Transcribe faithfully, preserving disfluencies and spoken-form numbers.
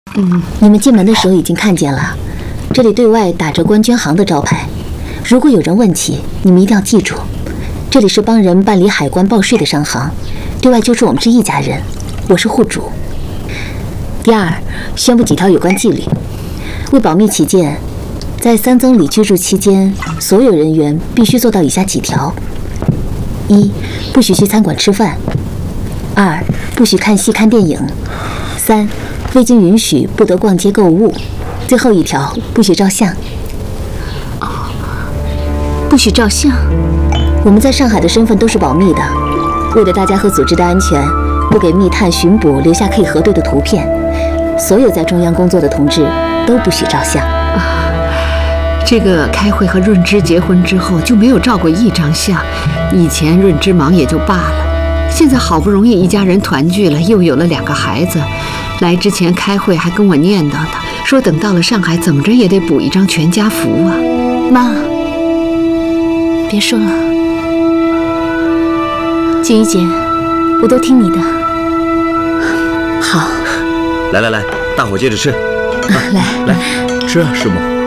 嗯，你们进门的时候已经看见了，这里对外打着关捐行的招牌。如果有人问起，你们一定要记住，这里是帮人办理海关报税的商行，对外就是我们是一家人，我是户主。第二，宣布几条有关纪律，为保密起见，在三曾里居住期间，所有人员必须做到以下几条：一，不许去餐馆吃饭；二，不许看戏看电影；三，未经允许不得逛街购物；最后一条，不许照相。 哦，不许照相。 我们在上海的身份都是保密的，为了大家和组织的安全，不给密探巡捕留下可以核对的图片。所有在中央工作的同志都不许照相。 啊，这个开会和润之结婚之后就没有照过一张相。以前润之忙也就罢了，现在好不容易一家人团聚了，又有了两个孩子，来之前开会还跟我念叨呢，说等到了上海怎么着也得补一张全家福啊。 妈，别说了，锦衣姐，我都听你的。 好， 来来来，大伙接着吃。 啊、来来吃啊，师母。